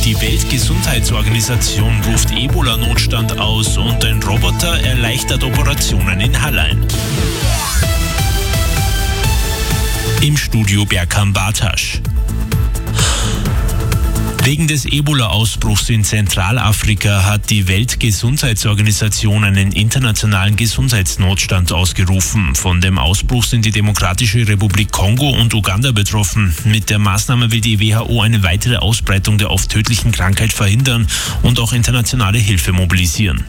Die Weltgesundheitsorganisation ruft Ebola-Notstand aus und ein Roboter erleichtert Operationen in Hallein. Im Studio Berkan Bartasch. Wegen des Ebola-Ausbruchs in Zentralafrika hat die Weltgesundheitsorganisation einen internationalen Gesundheitsnotstand ausgerufen. Von dem Ausbruch sind die Demokratische Republik Kongo und Uganda betroffen. Mit der Maßnahme will die WHO eine weitere Ausbreitung der oft tödlichen Krankheit verhindern und auch internationale Hilfe mobilisieren.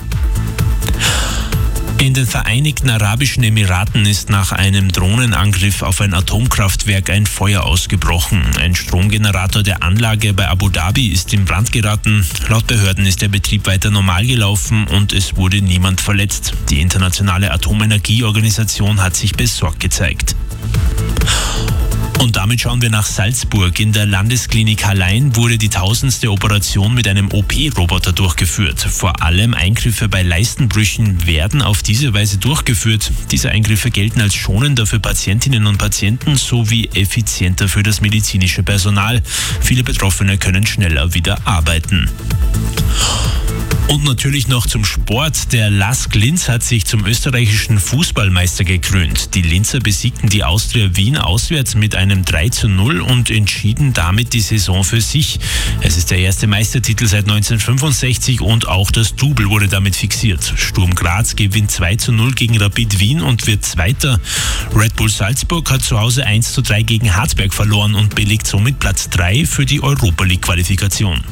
In den Vereinigten Arabischen Emiraten ist nach einem Drohnenangriff auf ein Atomkraftwerk ein Feuer ausgebrochen. Ein Stromgenerator der Anlage bei Abu Dhabi ist in Brand geraten. Laut Behörden ist der Betrieb weiter normal gelaufen und es wurde niemand verletzt. Die Internationale Atomenergieorganisation hat sich besorgt gezeigt. Und damit schauen wir nach Salzburg. In der Landesklinik Hallein wurde die 1000. Operation mit einem OP-Roboter durchgeführt. Vor allem Eingriffe bei Leistenbrüchen werden auf diese Weise durchgeführt. Diese Eingriffe gelten als schonender für Patientinnen und Patienten sowie effizienter für das medizinische Personal. Viele Betroffene können schneller wieder arbeiten. Und natürlich noch zum Sport. Der LASK Linz hat sich zum österreichischen Fußballmeister gekrönt. Die Linzer besiegten die Austria Wien auswärts mit einem 3:0 und entschieden damit die Saison für sich. Es ist der erste Meistertitel seit 1965 und auch das Double wurde damit fixiert. Sturm Graz gewinnt 2:0 gegen Rapid Wien und wird Zweiter. Red Bull Salzburg hat zu Hause 1:3 gegen Harzberg verloren und belegt somit Platz 3 für die Europa League Qualifikation.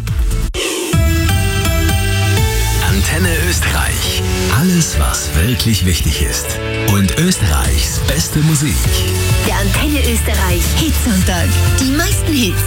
Antenne Österreich. Alles, was wirklich wichtig ist. Und Österreichs beste Musik. Der Antenne Österreich Hitsonntag. Die meisten Hits.